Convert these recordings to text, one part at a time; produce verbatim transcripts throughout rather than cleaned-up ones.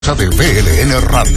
de B L N Radio.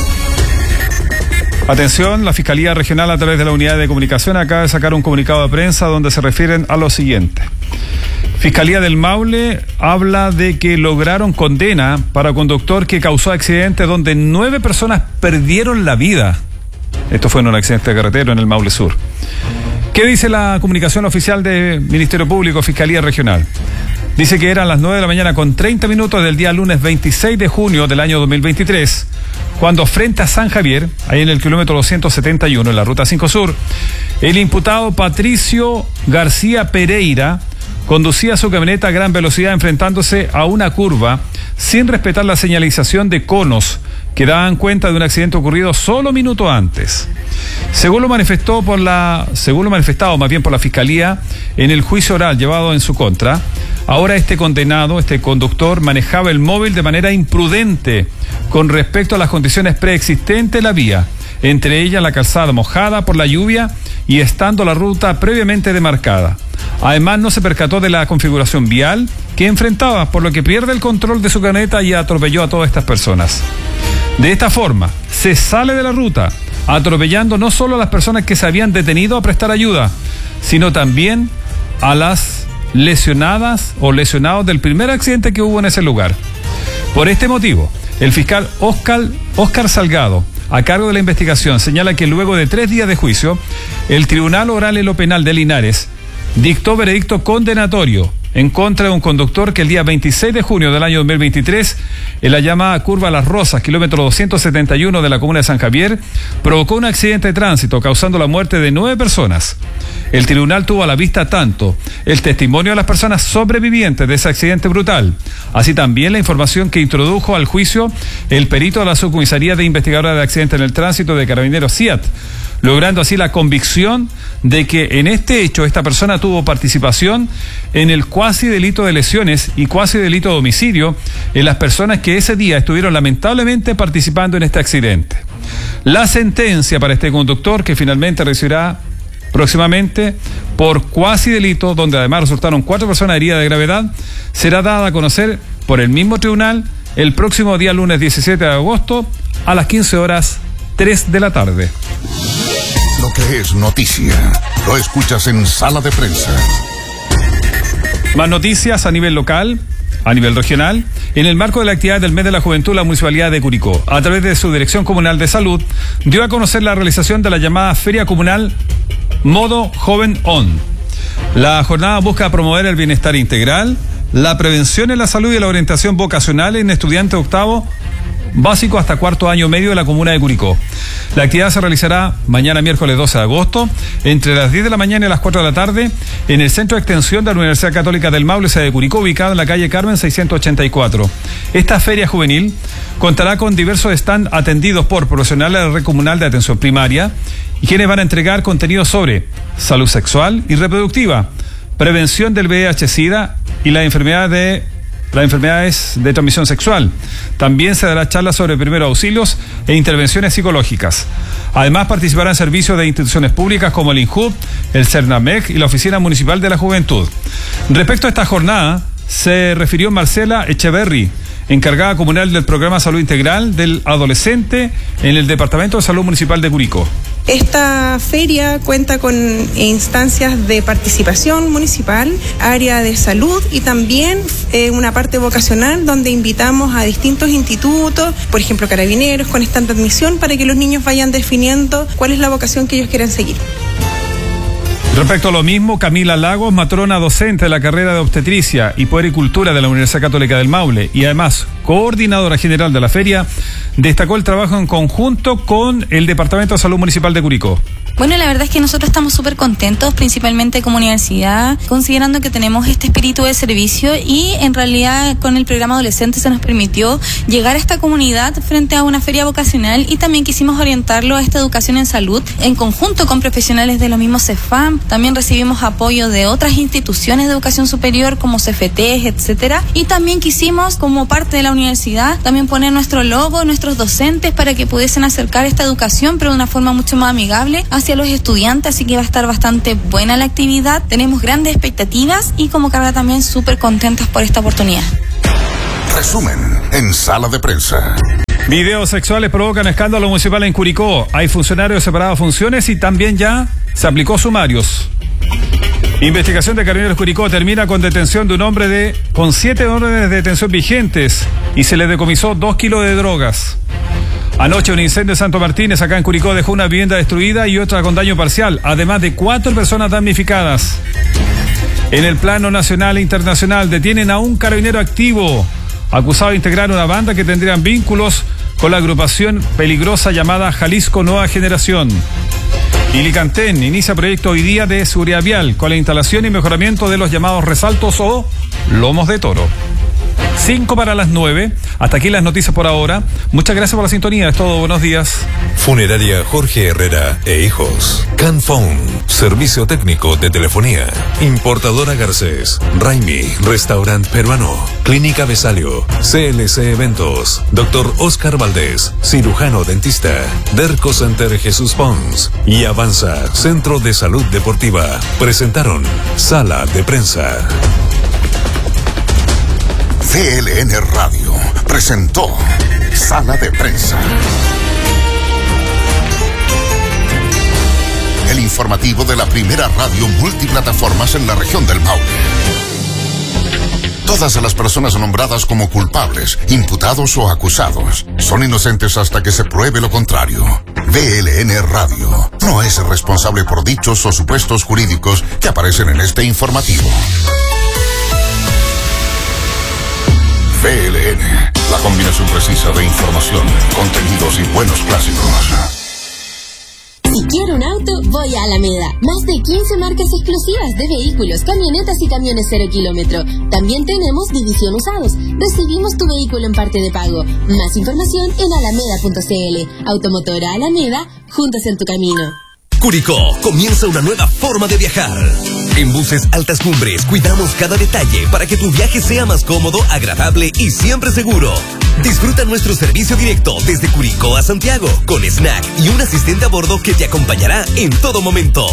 Atención, la Fiscalía Regional a través de la Unidad de Comunicación acaba de sacar un comunicado de prensa donde se refieren a lo siguiente. Fiscalía del Maule habla de que lograron condena para conductor que causó accidente donde nueve personas perdieron la vida. Esto fue en un accidente de carretera en el Maule Sur. ¿Qué dice la comunicación oficial del Ministerio Público, Fiscalía Regional? Dice que eran las nueve de la mañana con treinta minutos del día lunes veintiséis de junio del año dos mil veintitrés, cuando frente a San Javier, ahí en el kilómetro doscientos setenta y uno, en la ruta cinco Sur, el imputado Patricio García Pereira conducía su camioneta a gran velocidad enfrentándose a una curva sin respetar la señalización de conos que daban cuenta de un accidente ocurrido solo minutos antes. Según lo manifestó por la, según lo manifestado más bien por la Fiscalía en el juicio oral llevado en su contra, ahora este condenado, este conductor, manejaba el móvil de manera imprudente con respecto a las condiciones preexistentes de la vía, entre ellas la calzada mojada por la lluvia y estando la ruta previamente demarcada. Además, no se percató de la configuración vial que enfrentaba, por lo que pierde el control de su camioneta y atropelló a todas estas personas. De esta forma, se sale de la ruta, atropellando no solo a las personas que se habían detenido a prestar ayuda, sino también a las lesionadas o lesionados del primer accidente que hubo en ese lugar. Por este motivo, el fiscal Oscar, Oscar Salgado, a cargo de la investigación, señala que luego de tres días de juicio, el Tribunal Oral en lo Penal de Linares dictó veredicto condenatorio en contra de un conductor que el día veintiséis de junio del año dos mil veintitrés, en la llamada curva Las Rosas, kilómetro doscientos setenta y uno de la comuna de San Javier, provocó un accidente de tránsito causando la muerte de nueve personas. El tribunal tuvo a la vista tanto el testimonio de las personas sobrevivientes de ese accidente brutal, así también la información que introdujo al juicio el perito de la Subcomisaría de Investigadora de Accidentes en el Tránsito de Carabineros C I A T, logrando así la convicción de que en este hecho esta persona tuvo participación en el cuasi delito de lesiones y cuasi delito de homicidio en las personas que ese día estuvieron lamentablemente participando en este accidente. La sentencia para este conductor, que finalmente recibirá próximamente por cuasi delito, donde además resultaron cuatro personas heridas de gravedad, será dada a conocer por el mismo tribunal el próximo día lunes diecisiete de agosto a las quince horas tres de la tarde. Lo que es noticia, lo escuchas en Sala de Prensa. Más noticias a nivel local, a nivel regional. En el marco de la actividad del Mes de la Juventud, la Municipalidad de Curicó, a través de su Dirección Comunal de Salud, dio a conocer la realización de la llamada Feria Comunal Modo Joven On. La jornada busca promover el bienestar integral, la prevención en la salud y la orientación vocacional en estudiantes octavo básico hasta cuarto año medio de la comuna de Curicó. La actividad se realizará mañana miércoles doce de agosto, entre las diez de la mañana y las cuatro de la tarde, en el Centro de Extensión de la Universidad Católica del Maule, sede de Curicó, ubicado en la calle Carmen seiscientos ochenta y cuatro. Esta feria juvenil contará con diversos stands atendidos por profesionales de la red comunal de atención primaria, y quienes van a entregar contenido sobre salud sexual y reproductiva, prevención del V I H-Sida y la enfermedad de las enfermedades de transmisión sexual. También se dará charlas sobre primeros auxilios e intervenciones psicológicas. Además, participarán servicios de instituciones públicas como el INJUV, el CERNAMEC y la Oficina Municipal de la Juventud. Respecto a esta jornada, se refirió Marcela Echeverry, encargada comunal del Programa Salud Integral del Adolescente en el Departamento de Salud Municipal de Curicó. Esta feria cuenta con instancias de participación municipal, área de salud y también eh, una parte vocacional donde invitamos a distintos institutos, por ejemplo Carabineros, con stand de admisión para que los niños vayan definiendo cuál es la vocación que ellos quieren seguir. Respecto a lo mismo, Camila Lagos, matrona docente de la carrera de obstetricia y puericultura de la Universidad Católica del Maule y además coordinadora general de la feria, destacó el trabajo en conjunto con el Departamento de Salud Municipal de Curicó. Bueno, la verdad es que nosotros estamos súper contentos, principalmente como universidad, considerando que tenemos este espíritu de servicio y en realidad con el programa adolescente se nos permitió llegar a esta comunidad frente a una feria vocacional y también quisimos orientarlo a esta educación en salud en conjunto con profesionales de los mismos CEFAM. También recibimos apoyo de otras instituciones de educación superior como C F T, etcétera. Y también quisimos, como parte de la universidad, también poner nuestro logo, nuestros docentes para que pudiesen acercar esta educación, pero de una forma mucho más amigable hacia los estudiantes, así que va a estar bastante buena la actividad. Tenemos grandes expectativas y como carrera también súper contentos por esta oportunidad. Resumen en Sala de Prensa. Videos sexuales provocan escándalo municipal en Curicó. Hay funcionarios separados funciones y también ya se aplicó sumarios. Investigación de Carabineros Curicó termina con detención de un hombre de con siete órdenes de detención vigentes y se le decomisó dos kilos de drogas. Anoche un incendio en Santo Martínez, acá en Curicó, dejó una vivienda destruida y otra con daño parcial, además de cuatro personas damnificadas. En el plano nacional e internacional detienen a un carabinero activo, acusado de integrar una banda que tendrían vínculos con la agrupación peligrosa llamada Jalisco Nueva Generación. Y Licantén inicia proyecto hoy día de seguridad vial con la instalación y mejoramiento de los llamados resaltos o lomos de toro. Cinco para las nueve. Hasta aquí las noticias por ahora. Muchas gracias por la sintonía. Es todo. Buenos días. Funeraria Jorge Herrera e Hijos. Canphone. Servicio técnico de telefonía. Importadora Garcés. Raimi. Restaurant peruano. Clínica Besalio. C L C Eventos. Doctor Oscar Valdés. Cirujano dentista. Derco Center Jesús Pons. Y Avanza. Centro de Salud Deportiva. Presentaron Sala de Prensa. C L N Radio presentó Sala de Prensa. El informativo de la primera radio multiplataformas en la región del Maule. Todas las personas nombradas como culpables, imputados o acusados son inocentes hasta que se pruebe lo contrario. V L N Radio no es responsable por dichos o supuestos jurídicos que aparecen en este informativo. V L N, la combinación precisa de información, contenidos y buenos clásicos. Si quiero un auto, voy a Alameda. Más de quince marcas exclusivas de vehículos, camionetas y camiones cero kilómetro. También tenemos división usados. Recibimos tu vehículo en parte de pago. Más información en alameda punto c l. Automotora Alameda, juntos en tu camino. Curicó, comienza una nueva forma de viajar. En Buses Altas Cumbres cuidamos cada detalle para que tu viaje sea más cómodo, agradable y siempre seguro. Disfruta nuestro servicio directo desde Curicó a Santiago, con snack y un asistente a bordo que te acompañará en todo momento.